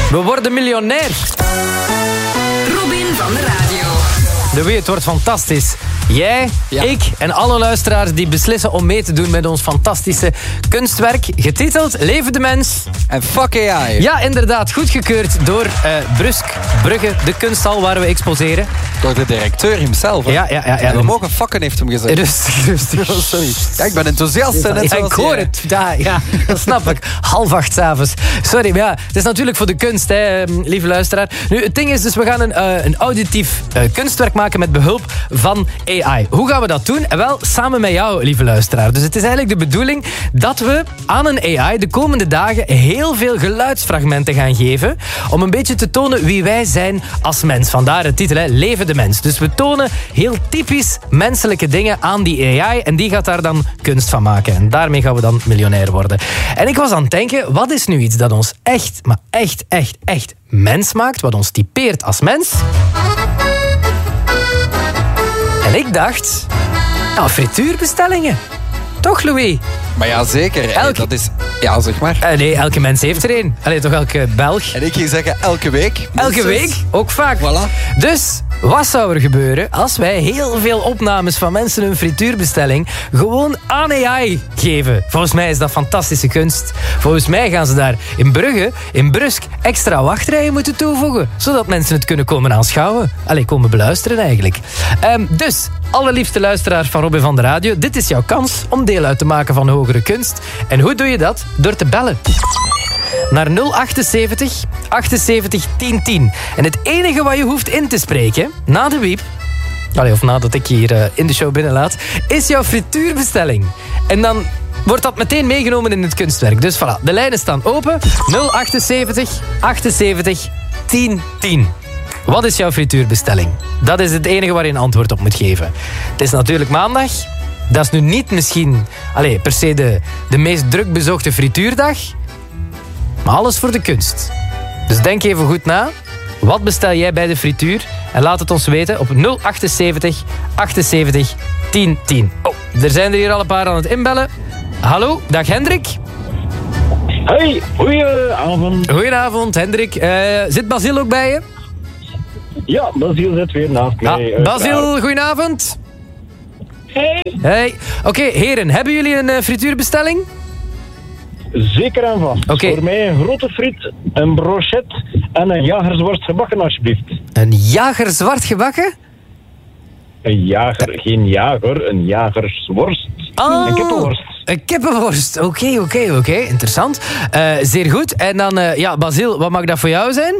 We worden miljonair. Robin van de radio. Louis, het wordt fantastisch. Jij, ik en alle luisteraars die beslissen om mee te doen met ons fantastische kunstwerk, getiteld Leven de Mens. En fuck AI. Ja, inderdaad, goedgekeurd door Brugge, de kunsthal waar we exposeren. Door de directeur himself. Hè? Ja. We mogen fucken, heeft hem gezegd. Rustig. Oh, sorry. Ja, ik ben enthousiast. Net Ja, zoals ik hoor jij. het. Ja, dat snap ik. 7:30 s'avonds. Sorry, maar ja, het is natuurlijk voor de kunst, hè, lieve luisteraar. Nu, het ding is dus, we gaan een auditief kunstwerk maken met behulp van AI. Hoe gaan we dat doen? Wel, samen met jou, lieve luisteraar. Dus het is eigenlijk de bedoeling dat we aan een AI de komende dagen heel veel geluidsfragmenten gaan geven om een beetje te tonen wie wij zijn als mens. Vandaar de titel, hè, Leven de Mens. Dus we tonen heel typisch menselijke dingen aan die AI en die gaat daar dan kunst van maken. En daarmee gaan we dan miljonair worden. En ik was aan het denken, wat is nu iets dat ons echt, maar echt mens maakt, wat ons typeert als mens? En ik dacht, nou, frituurbestellingen. Toch, Louis? Maar ja, zeker. Dat is... Ja, zeg maar. Nee, elke mens heeft er één. Allee, toch elke Belg? En ik ging zeggen, elke week. Elke week? Ook vaak. Voilà. Dus, wat zou er gebeuren als wij heel veel opnames van mensen hun frituurbestelling gewoon aan AI geven? Volgens mij is dat fantastische kunst. Volgens mij gaan ze daar in Brugge, in Brusk, extra wachtrijen moeten toevoegen, zodat mensen het kunnen komen aanschouwen. Allee, komen beluisteren eigenlijk. Dus, allerliefste luisteraars van Robin van de Radio, dit is jouw kans om deel uit te maken van hogere kunst. En hoe doe je dat? Door te bellen. Naar 078 78 1010. En het enige wat je hoeft in te spreken, na de wiep, of nadat ik je hier in de show binnenlaat, is jouw frituurbestelling. En dan wordt dat meteen meegenomen in het kunstwerk. Dus voilà, de lijnen staan open. 078 78 1010. Wat is jouw frituurbestelling? Dat is het enige waar je een antwoord op moet geven. Het is natuurlijk maandag. Dat is nu niet misschien per se de meest druk bezochte frituurdag. Maar alles voor de kunst. Dus denk even goed na. Wat bestel jij bij de frituur? En laat het ons weten op 078 78 1010. Oh, er zijn er hier al een paar aan het inbellen. Hallo, dag Hendrik. Hey, goedenavond. Goedenavond, Hendrik. Zit Basil ook bij je? Ja, Basil zit weer naast mij. Basil, goedenavond. Hey. Oké, heren, hebben jullie een frituurbestelling? Zeker en vast. Okay. Voor mij een grote friet, een brochet en een jagerzwart gebakken alsjeblieft. Een jager zwart gebakken? Een jager, geen jager, een jagersworst. Oh, een kippenworst. Een kippenworst, oké, interessant. Zeer goed. En dan, Basil, wat mag dat voor jou zijn?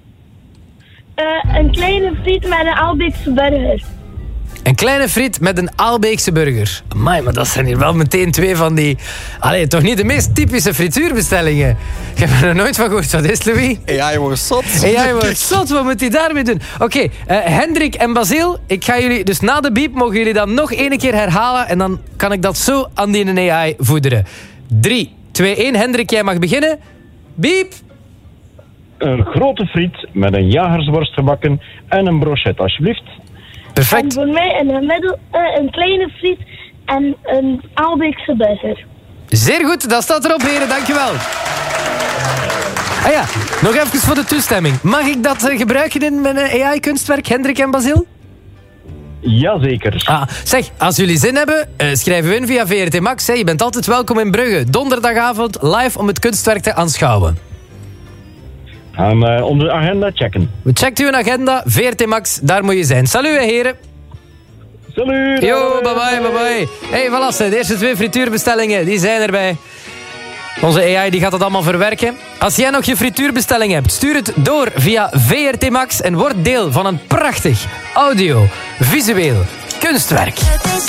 Een kleine friet met een Aalbeekse burger. Een kleine friet met een Aalbeekse burger. Amai, maar dat zijn hier wel meteen twee van die... Allee, toch niet de meest typische frituurbestellingen. Ik heb er nog nooit van gehoord. Wat is het, Louis? Ja, je wordt zot. Ja, je wordt zot. Wat moet hij daarmee doen? Oké, Hendrik en Basil, ik ga jullie... Dus na de biep mogen jullie dat nog één keer herhalen. En dan kan ik dat zo aan die AI voederen. 3, 2, 1. Hendrik, jij mag beginnen. Biep. Een grote friet met een jagersworst gebakken en een brochet alsjeblieft. Perfect. En voor mij een kleine friet en een Aalbeekse burger. Zeer goed, dat staat erop, heren. Dankjewel. Ah ja, nog even voor de toestemming. Mag ik dat gebruiken in mijn AI-kunstwerk, Hendrik en Basil? Jazeker. Zeg, als jullie zin hebben, schrijven we in via VRT Max. Hè. Je bent altijd welkom in Brugge. Donderdagavond live om het kunstwerk te aanschouwen. Gaan onze agenda checken. We checken uw agenda, VRT Max, daar moet je zijn. Salut, heren. Salut. Yo, bye-bye. Hey, voilà, de eerste 2 frituurbestellingen, die zijn erbij. Onze AI die gaat dat allemaal verwerken. Als jij nog je frituurbestelling hebt, stuur het door via VRT Max en word deel van een prachtig audio-visueel kunstwerk.